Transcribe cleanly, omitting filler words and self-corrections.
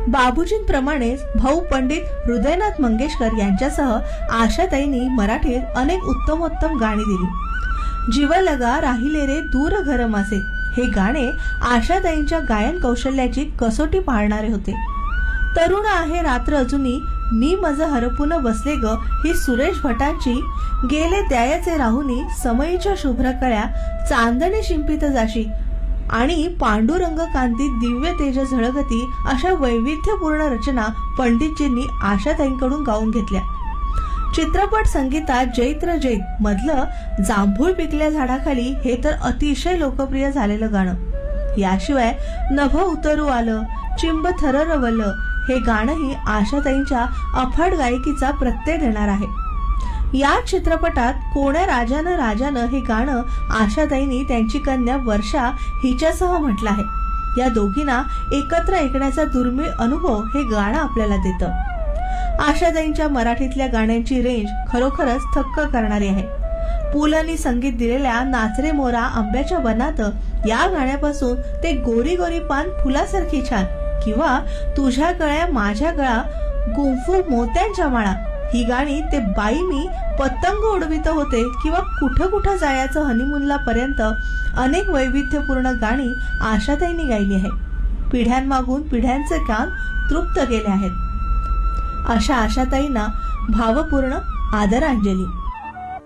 बाबूजींप्रमाणेच भाऊ पंडित हृदयनाथ मंगेशकर यांच्यासह आशाताईंनी मराठीत अनेक उत्तमोत्तम गाणी दिली। जीव लगा राहिले रे दूर घर माझे हे गाणे आशाताईंच्या गायन कौशल्याची कसोटी पाहणारे होते। तरुण आहे रात्र अजूनी मी मज हरपून बसले ग ही सुरेश भटांची गेले द्यायचे राहुनी समयीच्या शुभ्र कळ्या चांदणे शिंपित जाशी आणि पांडुरंग कांतीत दिव्य तेज झळकती अशा वैविध्यपूर्ण रचना पंडितजींनी आशाताईंकडून गाऊन घेतल्या। चित्रपट संगीतात जैत्र जैत मधलं जांभूळ पिकल्या झाडाखाली हे तर अतिशय लोकप्रिय झालेलं गाणं। याशिवाय नभ उतरू आलं चिंब थररवलं हे गाणंही आशाताईंच्या अफाट गायकीचा प्रत्यय देणार आहे। या चित्रपटात कोण्या राजानं राजानं हे गाणं आशाताईंनी त्यांची कन्या वर्षा हिच्यासह म्हटलं आहे। या दोघींना एकत्र ऐकण्याचा दुर्मिळ अनुभव हे गाणं आपल्याला देतं। आशाताईंच्या मराठीतल्या गाण्यांची रेंज खरोखरच थक्क करणारी आहे। पुलंनी संगीत दिलेल्या नाच रे मोरा आंब्याच्या वनात या गाण्यापासून ते गोरी गोरी पान फुलासारखी छान किंवा तुझ्या गळ्या माझ्या गळा गुंफू मोत्यांच्या माळा ही गाणी ते बाई मी पतंग उडवित होते किंवा कुठं कुठं जायचं हनीमूनला पर्यंत अनेक वैविध्यपूर्ण गाणी आशाताईंनी गायली आहेत। पिढ्यांमागून पिढ्यांचे कान तृप्त केले आहेत। अशा आशाताईंना भावपूर्ण आदरांजली।